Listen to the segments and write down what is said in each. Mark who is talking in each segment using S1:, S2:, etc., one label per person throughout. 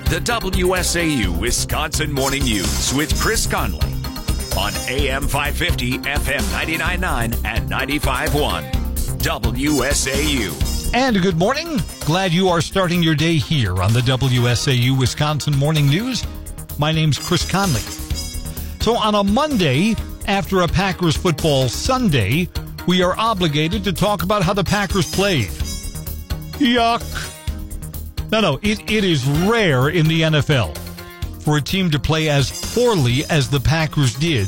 S1: The WSAU Wisconsin Morning News with Chris Conley on AM 550, FM 99.9 and 95.1. WSAU.
S2: And good morning. Glad you are starting your day here on the WSAU Wisconsin Morning News. My name's Chris Conley. So on a Monday, after a Packers football Sunday, we are obligated to talk about how the Packers played. Yuck. No, it is rare in the NFL for a team to play as poorly as the Packers did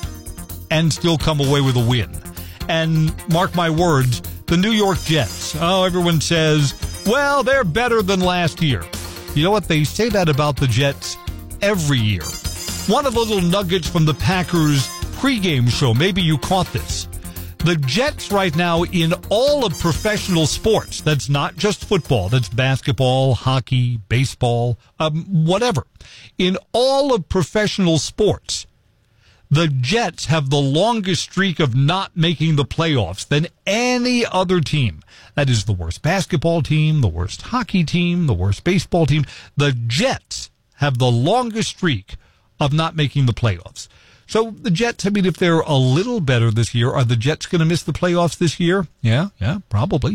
S2: and still come away with a win. And mark my words, the New York Jets. Oh, everyone says, well, they're better than last year. You know what? They say that about the Jets every year. One of the little nuggets from the Packers pregame show, maybe you caught this. The Jets right now in all of professional sports, that's not just football, that's basketball, hockey, baseball, whatever. In all of professional sports, the Jets have the longest streak of not making the playoffs than any other team. That is the worst basketball team, the worst hockey team, the worst baseball team. The Jets have the longest streak of not making the playoffs. So the Jets, I mean, if they're a little better this year, are the Jets going to miss the playoffs this year? Yeah, probably.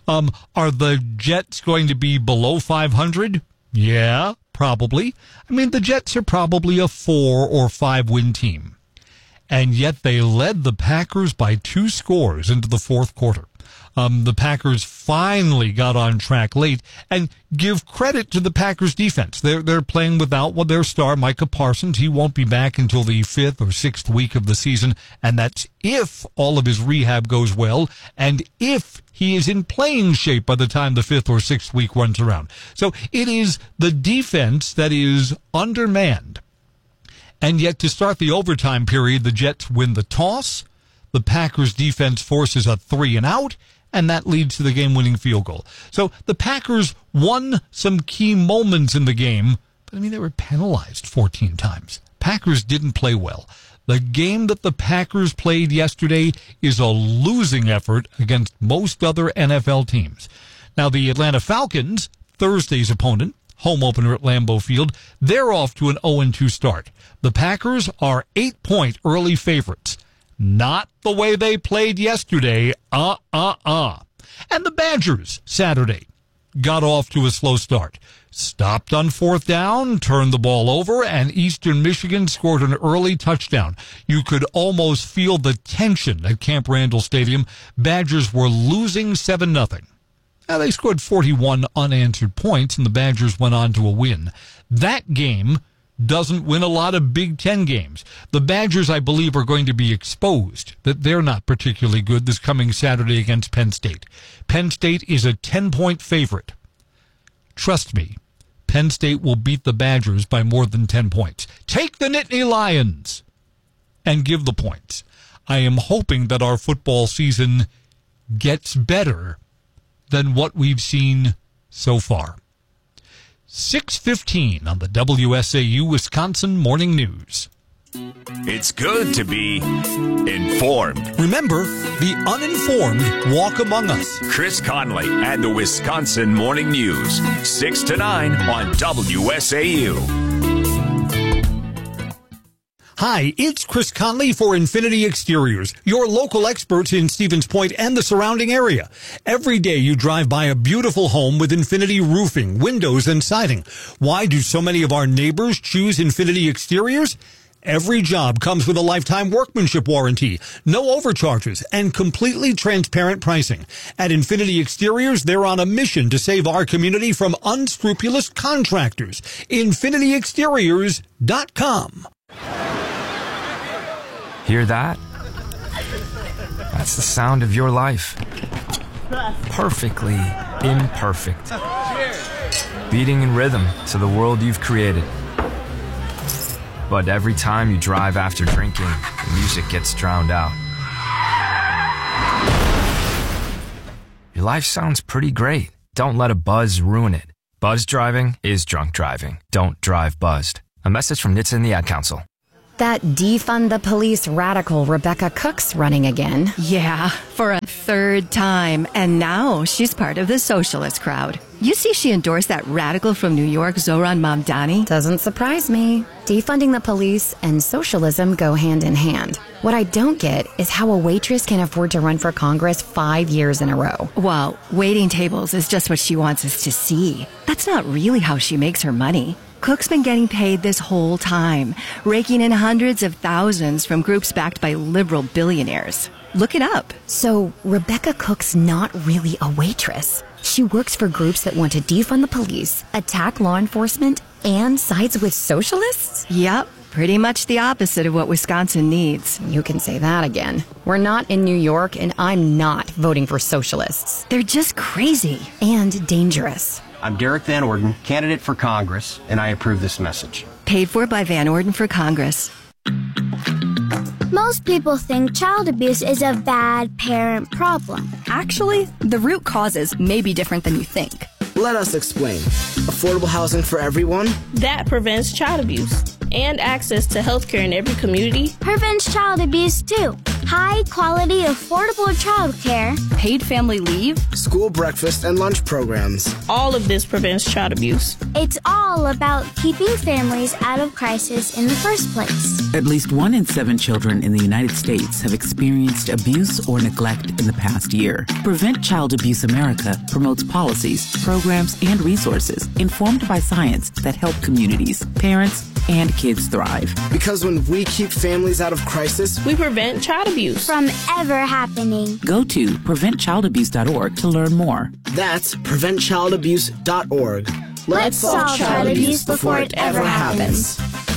S2: Are the Jets going to be below 500? Yeah, probably. I mean, the Jets are probably a 4 or 5 win team. And yet they led the Packers by 2 scores into the fourth quarter. The Packers finally got on track late, and give credit to the Packers defense. They're playing without their star, Micah Parsons. He won't be back until the 5th or 6th week of the season, and that's if all of his rehab goes well, and if he is in playing shape by the time the 5th or 6th week runs around. So it is the defense that is undermanned. And yet to start the overtime period, the Jets win the toss. The Packers defense forces a 3-and-out, and that leads to the game-winning field goal. So the Packers won some key moments in the game, but I mean, they were penalized 14 times. Packers didn't play well. The game that the Packers played yesterday is a losing effort against most other NFL teams. Now, the Atlanta Falcons, Thursday's opponent, home opener at Lambeau Field, they're off to an 0-2 start. The Packers are 8-point early favorites. Not the way they played yesterday. And the Badgers, Saturday, got off to a slow start. Stopped on 4th down, turned the ball over, and Eastern Michigan scored an early touchdown. You could almost feel the tension at Camp Randall Stadium. Badgers were losing 7-0. Now, they scored 41 unanswered points, and the Badgers went on to a win. That game doesn't win a lot of Big Ten games. The Badgers, I believe, are going to be exposed that they're not particularly good this coming Saturday against Penn State. Penn State is a 10-point favorite. Trust me, Penn State will beat the Badgers by more than 10 points. Take the Nittany Lions and give the points. I am hoping that our football season gets better than what we've seen so far. 6:15 on the WSAU Wisconsin Morning News.
S1: It's good to be informed.
S2: Remember, the uninformed walk among us.
S1: Chris Conley and the Wisconsin Morning News, 6 to 9 on WSAU.
S2: Hi, it's Chris Conley for Infinity Exteriors, your local experts in Stevens Point and the surrounding area. Every day you drive by a beautiful home with Infinity roofing, windows, and siding. Why do so many of our neighbors choose Infinity Exteriors? Every job comes with a lifetime workmanship warranty, no overcharges, and completely transparent pricing. At Infinity Exteriors, they're on a mission to save our community from unscrupulous contractors. InfinityExteriors.com.
S3: Hear that? That's the sound of your life. Perfectly imperfect. Beating in rhythm to the world you've created. But every time you drive after drinking, the music gets drowned out. Your life sounds pretty great. Don't let a buzz ruin it. Buzz driving is drunk driving. Don't drive buzzed. A message from NHTSA and the Ad Council.
S4: That defund the police radical Rebecca Cook's running again.
S5: Yeah, for a third time. And now she's part of the socialist crowd. You see she endorsed that radical from New York, Zohran Mamdani?
S4: Doesn't surprise me. Defunding the police and socialism go hand in hand. What I don't get is how a waitress can afford to run for Congress 5 years in a row.
S5: Well, waiting tables is just what she wants us to see. That's not really how she makes her money. Cook's been getting paid this whole time, raking in hundreds of thousands from groups backed by liberal billionaires. Look it up.
S4: So Rebecca Cook's not really a waitress. She works for groups that want to defund the police, attack law enforcement, and sides with socialists?
S5: Yep, pretty much the opposite of what Wisconsin needs.
S4: You can say that again. We're not in New York, and I'm not voting for socialists.
S5: They're just crazy.
S4: And dangerous.
S6: I'm Derek Van Orden, candidate for Congress, and I approve this message.
S5: Paid for by Van Orden for Congress.
S7: Most people think child abuse is a bad parent problem.
S8: Actually, the root causes may be different than you think.
S9: Let us explain. Affordable housing for everyone?
S10: That prevents child abuse. And access to healthcare in every community.
S7: Prevents child abuse too. High quality, affordable child care.
S8: Paid family leave.
S9: School breakfast and lunch programs.
S10: All of this prevents child abuse.
S7: It's all about keeping families out of crisis in the first place.
S11: At least 1 in 7 children in the United States have experienced abuse or neglect in the past year. Prevent Child Abuse America promotes policies, programs, and resources informed by science that help communities, parents, and kids thrive.
S9: Because when we keep families out of crisis,
S10: we prevent child abuse
S7: from ever happening.
S11: Go to preventchildabuse.org to learn more.
S9: That's preventchildabuse.org.
S7: Let's solve child abuse before it ever happens.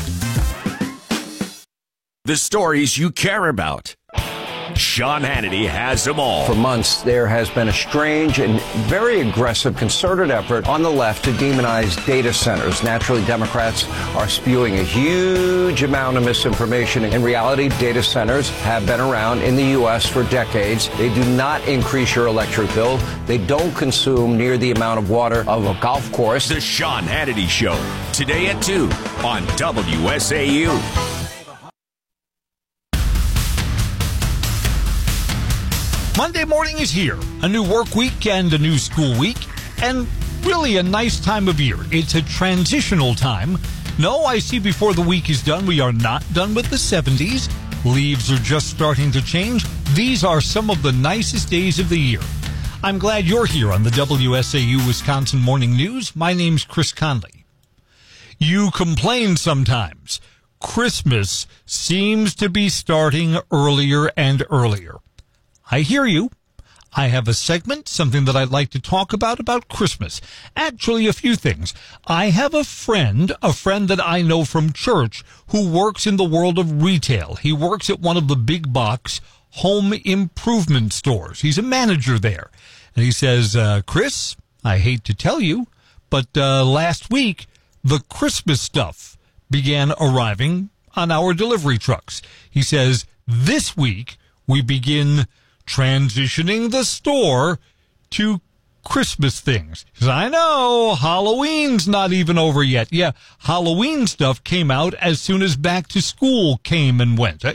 S1: The stories you care about. Sean Hannity has them all.
S12: For months, there has been a strange and very aggressive concerted effort on the left to demonize data centers. Naturally, Democrats are spewing a huge amount of misinformation. In reality, data centers have been around in the U.S. for decades. They do not increase your electric bill. They don't consume near the amount of water of a golf course.
S1: The Sean Hannity Show, today at 2 on WSAU.
S2: Monday morning is here. A new work week and a new school week, and really a nice time of year. It's a transitional time. No, I see before the week is done, we are not done with the 70s. Leaves are just starting to change. These are some of the nicest days of the year. I'm glad you're here on the WSAU Wisconsin Morning News. My name's Chris Conley. You complain sometimes. Christmas seems to be starting earlier and earlier. I hear you. I have a segment, something that I'd like to talk about Christmas. Actually, a few things. I have a friend that I know from church who works in the world of retail. He works at one of the big box home improvement stores. He's a manager there. And he says, Chris, I hate to tell you, but last week, the Christmas stuff began arriving on our delivery trucks. He says, this week, we begin transitioning the store to Christmas things. Because I know Halloween's not even over yet. Yeah, Halloween stuff came out as soon as back to school came and went.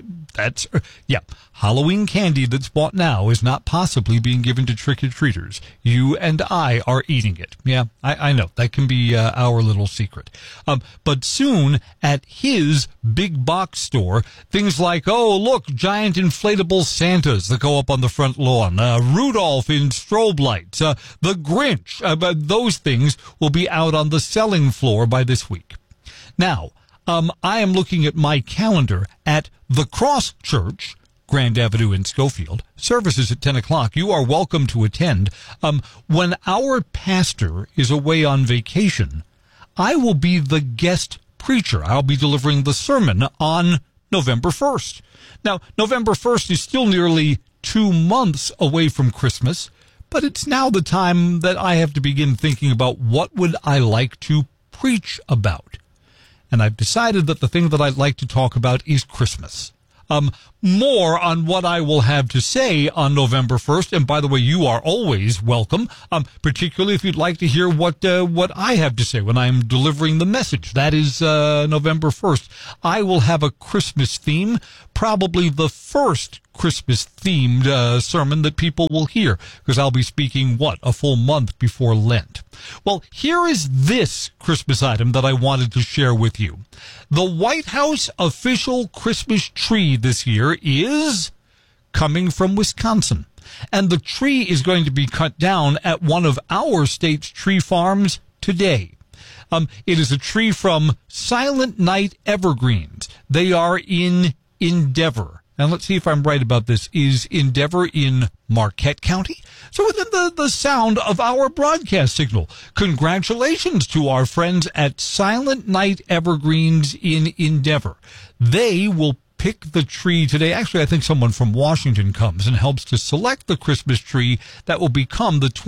S2: Halloween candy that's bought now is not possibly being given to trick-or-treaters. You and I are eating it. Yeah, I know. That can be our little secret. But soon, at his big box store, things like, oh, look, giant inflatable Santas that go up on the front lawn, Rudolph in strobe lights, the Grinch, those things will be out on the selling floor by this week. Now, I am looking at my calendar at the Cross Church, Grand Avenue in Schofield. Services at 10 o'clock. You are welcome to attend. When our pastor is away on vacation, I will be the guest preacher. I'll be delivering the sermon on November 1st. Now, November 1st is still nearly 2 months away from Christmas, but it's now the time that I have to begin thinking about what would I like to preach about. And I've decided that the thing that I'd like to talk about is Christmas. More on what I will have to say on November 1st. And by the way, you are always welcome, particularly if you'd like to hear what I have to say when I'm delivering the message. That is November 1st. I will have a Christmas theme, probably the first Christmas-themed sermon that people will hear, because I'll be speaking, a full month before Lent. Well, here is this Christmas item that I wanted to share with you. The White House official Christmas tree this year is coming from Wisconsin. And the tree is going to be cut down at one of our state's tree farms today. It is a tree from Silent Night Evergreens. They are in Endeavor. Now, let's see if I'm right about this. Is Endeavor in Marquette County? So within the sound of our broadcast signal. Congratulations to our friends at Silent Night Evergreens in Endeavor. They will pick the tree today. Actually, I think someone from Washington comes and helps to select the Christmas tree that will become the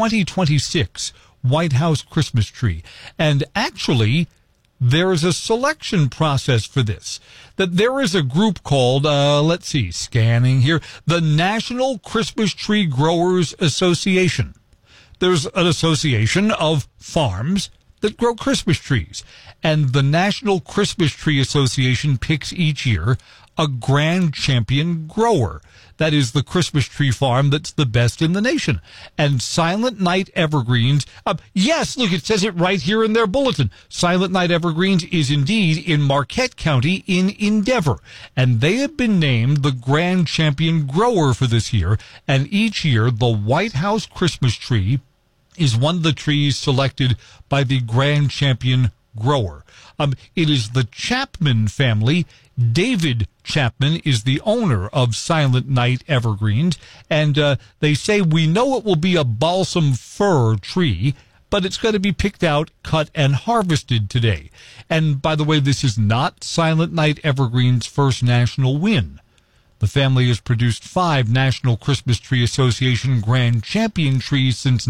S2: 2026 White House Christmas tree. And actually, there is a selection process for this. That there is a group called, scanning here, the National Christmas Tree Growers Association. There's an association of farms that grow Christmas trees. And the National Christmas Tree Association picks each year a grand champion grower. That is the Christmas tree farm that's the best in the nation. And Silent Night Evergreens, yes, look, it says it right here in their bulletin. Silent Night Evergreens is indeed in Marquette County in Endeavor. And they have been named the grand champion grower for this year. And each year, the White House Christmas tree is one of the trees selected by the grand champion grower. It is the Chapman family. David Chapman is the owner of Silent Night Evergreens, and they say, we know it will be a balsam fir tree, but it's going to be picked out, cut, and harvested today. And by the way, this is not Silent Night Evergreen's first national win. The family has produced 5 National Christmas Tree Association Grand Champion trees since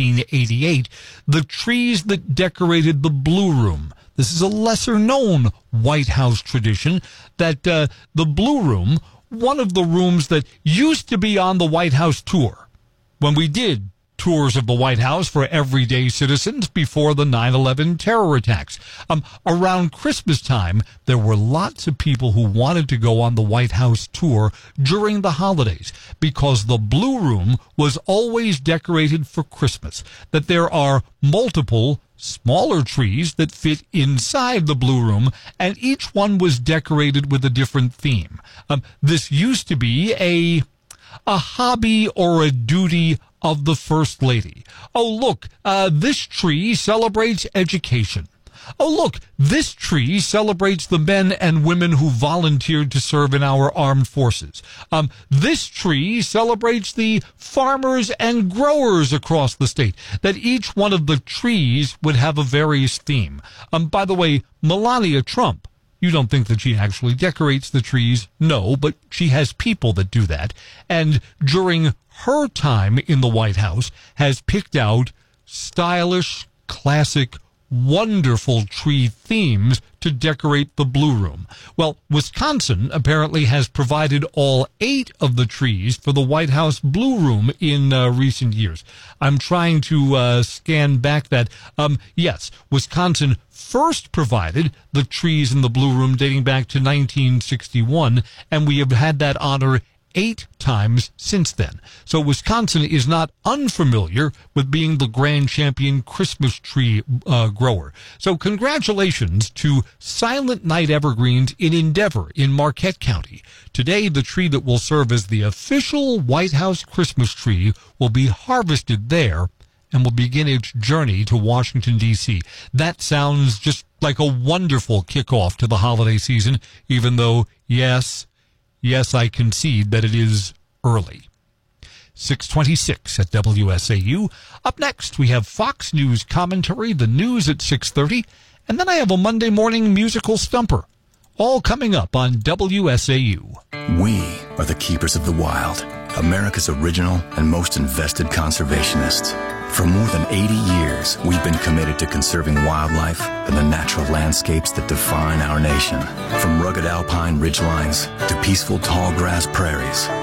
S2: 1988, the trees that decorated the Blue Room. This is a lesser-known White House tradition that the Blue Room, one of the rooms that used to be on the White House tour, when we did tours of the White House for everyday citizens before the 9/11 terror attacks. Around Christmas time, there were lots of people who wanted to go on the White House tour during the holidays because the Blue Room was always decorated for Christmas, that there are multiple smaller trees that fit inside the Blue Room, and each one was decorated with a different theme. This used to be a hobby or a duty of the First Lady. Oh, look, this tree celebrates education. Oh, look, this tree celebrates the men and women who volunteered to serve in our armed forces. This tree celebrates the farmers and growers across the state. That each one of the trees would have a various theme. By the way, Melania Trump, you don't think that she actually decorates the trees? No, but she has people that do that. And during her time in the White House, has picked out stylish, classic, wonderful tree themes to decorate the Blue Room. Well, Wisconsin apparently has provided all 8 of the trees for the White House Blue Room in recent years. I'm trying to scan back that. Yes, Wisconsin first provided the trees in the Blue Room dating back to 1961, and we have had that honor 8 times since then. So Wisconsin is not unfamiliar with being the grand champion Christmas tree grower. So congratulations to Silent Night Evergreens in Endeavor in Marquette County. Today, the tree that will serve as the official White House Christmas tree will be harvested there and will begin its journey to Washington, D.C. That sounds just like a wonderful kickoff to the holiday season, even though, yes, I concede that it is early. 6:26 at WSAU. Up next, we have Fox News commentary, the news at 6:30, and then I have a Monday morning musical stumper. All coming up on WSAU.
S13: We are the keepers of the wild, America's original and most invested conservationists. For more than 80 years, we've been committed to conserving wildlife and the natural landscapes that define our nation. From rugged alpine ridgelines to peaceful tall grass prairies,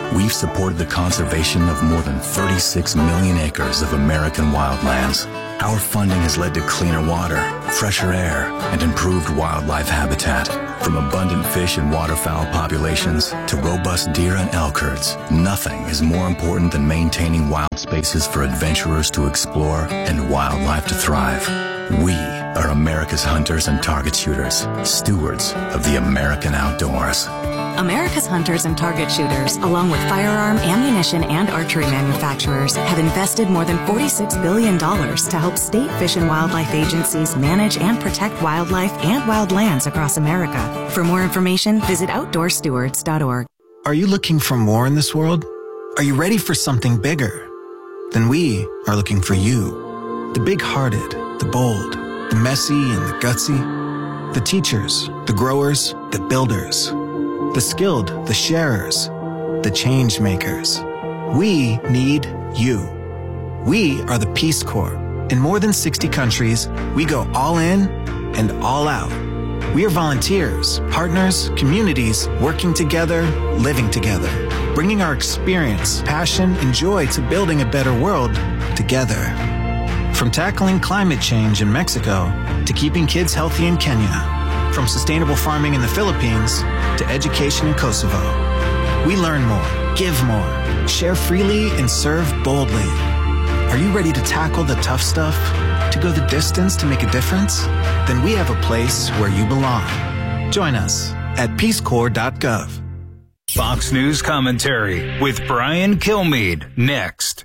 S13: we've supported the conservation of more than 36 million acres of American wildlands. Our funding has led to cleaner water, fresher air, and improved wildlife habitat. From abundant fish and waterfowl populations to robust deer and elk herds, nothing is more important than maintaining wild spaces for adventurers to explore and wildlife to thrive. We are America's hunters and target shooters, stewards of the American outdoors.
S14: America's hunters and target shooters, along with firearm, ammunition, and archery manufacturers, have invested more than $46 billion to help state fish and wildlife agencies manage and protect wildlife and wildlands across America. For more information, visit OutdoorStewards.org.
S15: Are you looking for more in this world? Are you ready for something bigger? Then we are looking for you. The big-hearted, the bold, the messy and the gutsy, the teachers, the growers, the builders, the skilled, the sharers, the change makers. We need you. We are the Peace Corps. In more than 60 countries, we go all in and all out. We are volunteers, partners, communities, working together, living together, bringing our experience, passion, and joy to building a better world together. From tackling climate change in Mexico to keeping kids healthy in Kenya, from sustainable farming in the Philippines to education in Kosovo. We learn more, give more, share freely, and serve boldly. Are you ready to tackle the tough stuff? To go the distance to make a difference? Then we have a place where you belong. Join us at peacecorps.gov.
S16: Fox News Commentary with Brian Kilmeade next.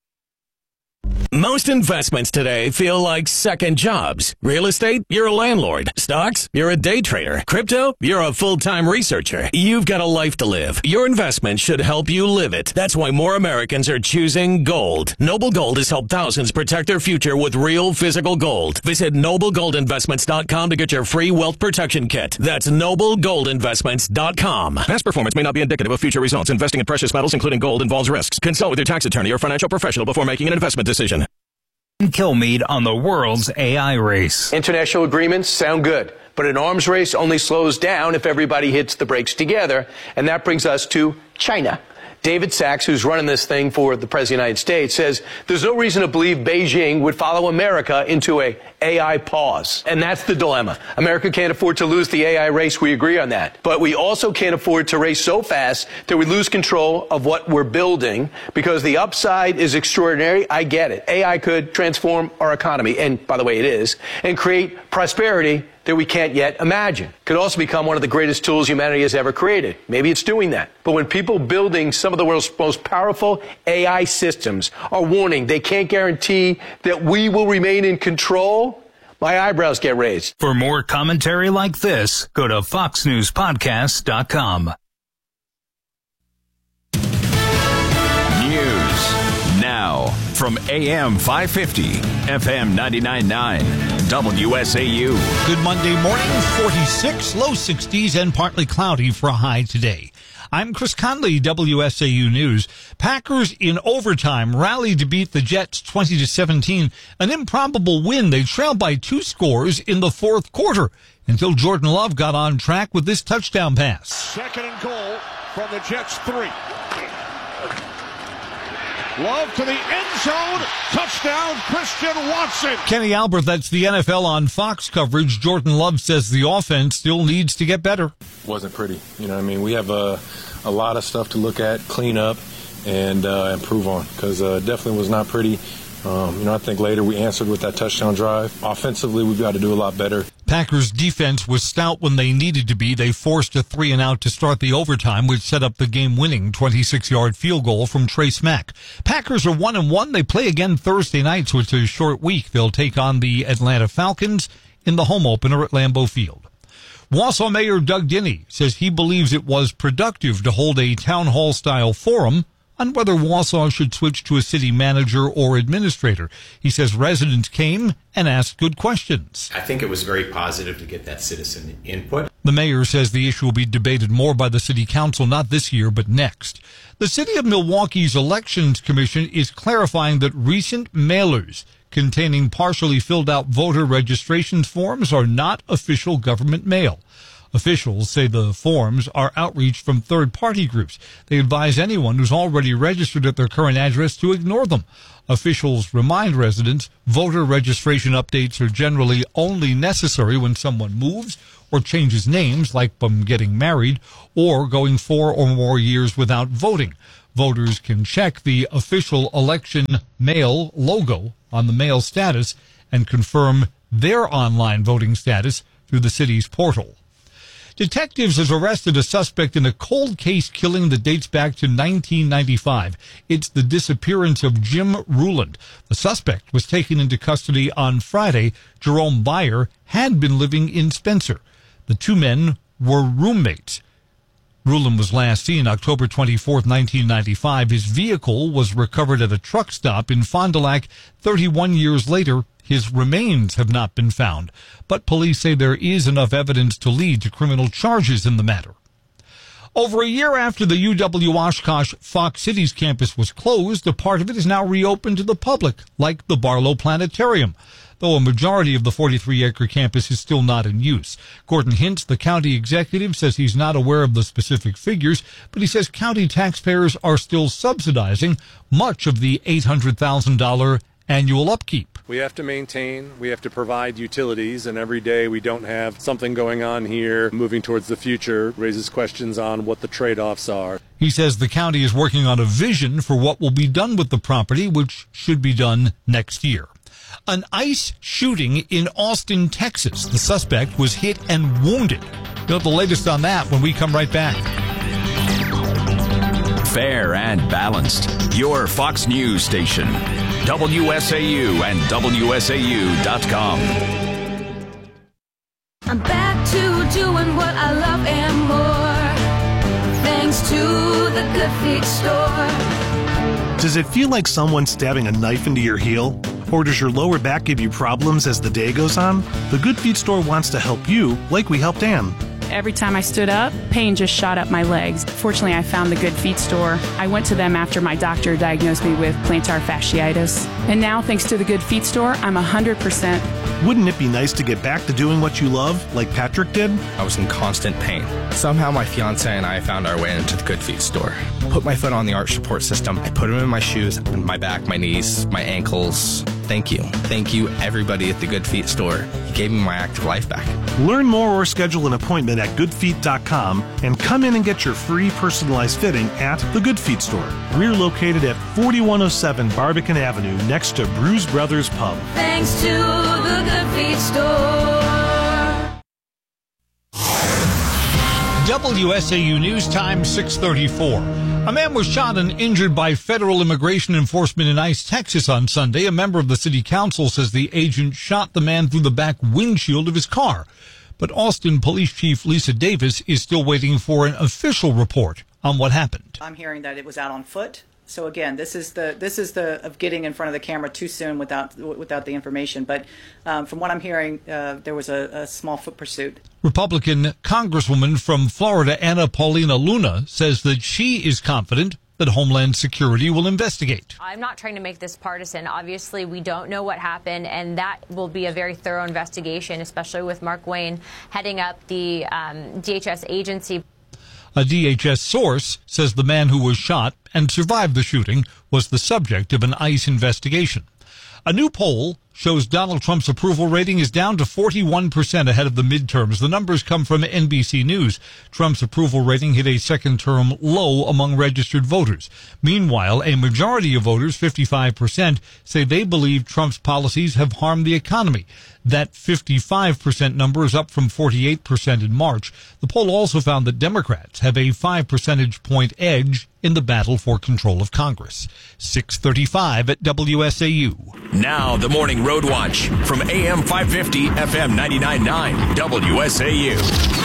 S17: Most investments today feel like second jobs. Real estate, you're a landlord. Stocks, you're a day trader. Crypto, you're a full-time researcher. You've got a life to live. Your investment should help you live it. That's why more Americans are choosing gold. Noble Gold has helped thousands protect their future with real physical gold. Visit NobleGoldInvestments.com to get your free wealth protection kit. That's NobleGoldInvestments.com. Past performance may not be indicative of future results. Investing in precious metals, including gold, involves risks. Consult with your tax attorney or financial professional before making an investment decision.
S16: Kilmeade on the world's AI race.
S18: International agreements sound good, but an arms race only slows down if everybody hits the brakes together, and that brings us to China. David Sachs, who's running this thing for the President of the United States, says there's no reason to believe Beijing would follow America into a AI pause. And that's the dilemma. America can't afford to lose the AI race. We agree on that. But we also can't afford to race so fast that we lose control of what we're building, because the upside is extraordinary. I get it. AI could transform our economy, and by the way, it is, and create prosperity that we can't yet imagine. Could also become one of the greatest tools humanity has ever created. Maybe it's doing that. But when people building some of the world's most powerful AI systems are warning they can't guarantee that we will remain in control, my eyebrows get raised.
S16: For more commentary like this, go to foxnewspodcast.com.
S1: News now from AM 550, FM 99.9, WSAU.
S2: Good Monday morning, 46, low 60s, and partly cloudy for a high today. I'm Chris Conley, WSAU News. Packers in overtime rallied to beat the Jets 20-17, an improbable win. They trailed by 2 scores in the fourth quarter until Jordan Love got on track with this touchdown pass.
S19: Second and goal from the Jets 3. Love to the end zone. Touchdown, Christian Watson.
S2: Kenny Albert, that's the NFL on Fox coverage. Jordan Love says the offense still needs to get better.
S20: Wasn't pretty. You know what I mean? We have a lot of stuff to look at, clean up, and improve on, because definitely was not pretty. I think later we answered with that touchdown drive. Offensively, we've got to do a lot better.
S2: Packers defense was stout when they needed to be. They forced a 3-and-out to start the overtime, which set up the game-winning 26-yard field goal from Trace Mack. Packers are 1-1. They play again Thursday night, so it's a short week. They'll take on the Atlanta Falcons in the home opener at Lambeau Field. Wausau Mayor Doug Dinney says he believes it was productive to hold a town hall-style forum on whether Wausau should switch to a city manager or administrator. He says residents came and asked good questions.
S21: I think it was very positive to get that citizen input.
S2: The mayor says the issue will be debated more by the city council, not this year, but next. The City of Milwaukee's Elections Commission is clarifying that recent mailers containing partially filled out voter registration forms are not official government mail. Officials say the forms are outreach from third-party groups. They advise anyone who's already registered at their current address to ignore them. Officials remind residents voter registration updates are generally only necessary when someone moves or changes names, like from getting married or going 4 or more years without voting. Voters can check the official election mail logo on the mail status and confirm their online voting status through the city's portal. Detectives have arrested a suspect in a cold case killing that dates back to 1995. It's the disappearance of Jim Ruland. The suspect was taken into custody on Friday. Jerome Byer had been living in Spencer. The two men were roommates. Ruland was last seen October 24, 1995. His vehicle was recovered at a truck stop in Fond du Lac. 31 years later, his remains have not been found, but police say there is enough evidence to lead to criminal charges in the matter. Over a year after the UW-Oshkosh Fox Cities campus was closed, a part of it is now reopened to the public, like the Barlow Planetarium, though a majority of the 43-acre campus is still not in use. Gordon Hintz, the county executive, says he's not aware of the specific figures, but he says county taxpayers are still subsidizing much of the $800,000 annual upkeep.
S3: We have to maintain, we have to provide utilities, and every day we don't have something going on here moving towards the future raises questions on what the trade-offs are.
S2: He says the county is working on a vision for what will be done with the property, which should be done next year. An ICE shooting in Austin, Texas. The suspect was hit and wounded. You'll have the latest on that when we come right back.
S1: Fair and balanced. Your Fox News station. WSAU and WSAU.com.
S22: I'm back to doing what I love and more, thanks to the Good Feet store.
S23: Does it feel like someone's stabbing a knife into your heel? Or does your lower back give you problems as the day goes on? The Good Feet store wants to help you, like we helped Ann.
S24: Every time I stood up, pain just shot up my legs. Fortunately, I found the Good Feet store. I went to them after my doctor diagnosed me with plantar fasciitis. And now, thanks to the Good Feet store, I'm 100%.
S23: Wouldn't it be nice to get back to doing what you love, like Patrick did?
S25: I was in constant pain. Somehow my fiance and I found our way into the Good Feet store. Put my foot on the arch support system. I put them in my shoes, my back, my knees, my ankles. Thank you. Thank you, everybody at the Good Feet store. You gave me my active life back.
S23: Learn more or schedule an appointment at goodfeet.com and come in and get your free personalized fitting at the Good Feet store. We're located at 4107 Barbican Avenue next to Bruise Brothers Pub.
S22: Thanks to the Good Feet store.
S2: WSAU News Time 6:34. A man was shot and injured by federal immigration enforcement in Ice, Texas on Sunday. A member of the city council says the agent shot the man through the back windshield of his car. But Austin Police Chief Lisa Davis is still waiting for an official report on what happened.
S26: I'm hearing that it was out on foot. So again, this is the of getting in front of the camera too soon without the information. But from what I'm hearing, there was a small foot pursuit.
S2: Republican Congresswoman from Florida, Anna Paulina Luna, says that she is confident that Homeland Security will investigate.
S27: I'm not trying to make this partisan. Obviously, we don't know what happened, and that will be a very thorough investigation, especially with Mark Wayne heading up the DHS agency.
S2: A DHS source says the man who was shot and survived the shooting was the subject of an ICE investigation. A new poll shows Donald Trump's approval rating is down to 41% ahead of the midterms. The numbers come from NBC News. Trump's approval rating hit a second-term low among registered voters. Meanwhile, a majority of voters, 55%, say they believe Trump's policies have harmed the economy. That 55% number is up from 48% in March. The poll also found that Democrats have a 5 percentage point edge in the battle for control of Congress. 6:35 at WSAU.
S1: Now the Morning Road Watch from AM 550, FM 99.9, WSAU.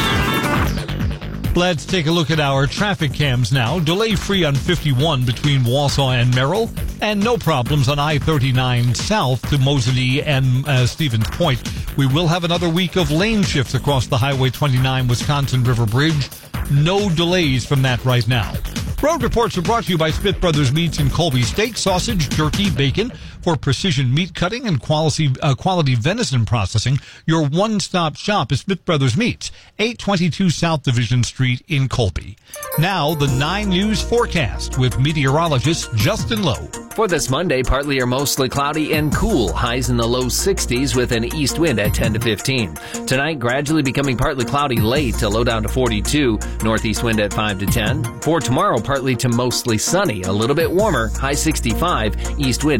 S2: Let's take a look at our traffic cams now. Delay-free on 51 between Wausau and Merrill, and no problems on I-39 south to Moseley and Stevens Point. We will have another week of lane shifts across the Highway 29 Wisconsin River Bridge. No delays from that right now. Road reports are brought to you by Smith Brothers Meats in Colby. Steak, sausage, jerky, bacon for precision meat cutting and quality venison processing. Your one-stop shop is Smith Brothers Meats, 822 South Division Street in Colby. Now, the 9 News forecast with meteorologist Justin Lowe.
S4: For this Monday, partly or mostly cloudy and cool. Highs in the low 60s with an east wind at 10 to 15. Tonight, gradually becoming partly cloudy late to low down to 42. Northeast wind at 5 to 10. For tomorrow, partly to mostly sunny. A little bit warmer. High 65. East wind